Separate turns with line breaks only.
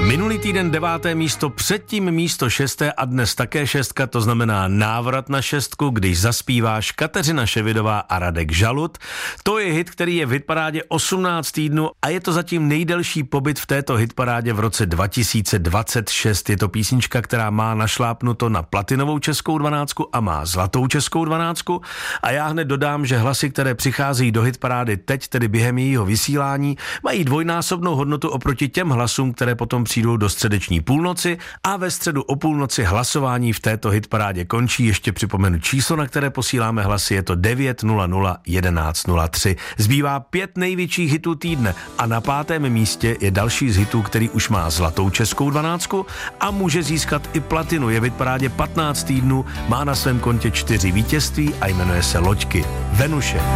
Minulý týden 9. místo, předtím místo 6. a dnes také 6, to znamená návrat na 6, když zaspíváš Kateřina Ševidová a Radek Žalud. To je hit, který je v hitparádě 18 týdnů a je to zatím nejdelší pobyt v této hitparádě v roce 2026. Je to písnička, která má našlápnuto na platinovou českou 12 a má zlatou českou 12. A já hned dodám, že hlasy, které přicházejí do hitparády teď, tedy během jejího vysílání, mají dvojnásobnou hodnotu oproti těm hlasům, které potom přijdou do středeční půlnoci a ve středu o půlnoci hlasování v této hitparádě končí. Ještě připomenu číslo, na které posíláme hlasy, je to 900 1103. Zbývá 5 největších hitů týdne a na 5. místě je další z hitů, který už má zlatou českou 12 a může získat i platinu. Je v hitparádě 15 týdnů, má na svém kontě 4 vítězství a jmenuje se Loďky. Venuše.